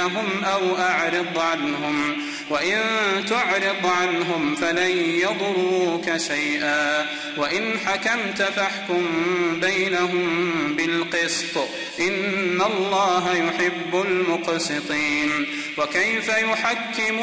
بينهم أو أعرض عنهم، وإن تعرض عنهم فلن يضروك شيئا، وإن حكمت فاحكم بينهم بالقسط، إن الله يحب المقسطين. وكيف يحكمون